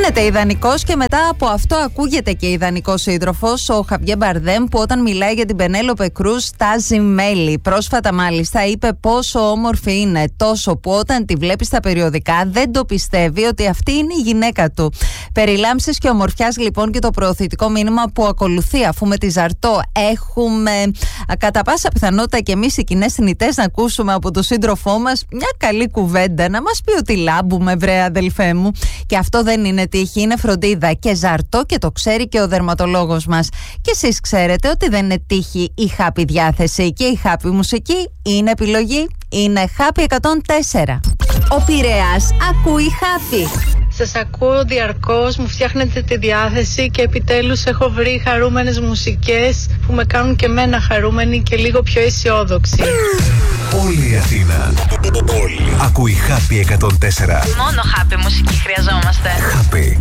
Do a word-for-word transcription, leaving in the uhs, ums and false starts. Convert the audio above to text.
Γίνεται ιδανικός και μετά από αυτό ακούγεται και ιδανικός σύντροφος, ο Χαβιέ Μπαρδέμ, που όταν μιλάει για την Πενέλοπε Κρούζ τάζει μέλι. Πρόσφατα μάλιστα είπε πόσο όμορφη είναι, τόσο που όταν τη βλέπει στα περιοδικά δεν το πιστεύει ότι αυτή είναι η γυναίκα του. Περί λάμψης και ομορφιάς λοιπόν και το προωθητικό μήνυμα που ακολουθεί, αφού με τη Ζαρτό έχουμε κατά πάσα πιθανότητα και εμείς οι κοινές θνητές να ακούσουμε από τον σύντροφό μας μια καλή κουβέντα, να μας πει ότι λάμπουμε, βρε αδελφέ μου. Και αυτό δεν είναι τύχη, είναι φροντίδα και Ζαρτό, και το ξέρει και ο δερματολόγος μας. Και εσείς ξέρετε ότι δεν είναι τύχη η happy διάθεση, και η happy μουσική είναι επιλογή, είναι Happy εκατόν τέσσερα. Ο Πειραιάς ακούει happy. Σας ακούω διαρκώς, μου φτιάχνετε τη διάθεση και επιτέλους έχω βρει χαρούμενες μουσικές που με κάνουν και εμένα χαρούμενη και λίγο πιο αισιόδοξη. Όλη η Αθήνα, όλη ακούει Happy εκατόν τέσσερα. Μόνο happy μουσική χρειαζόμαστε. Happy.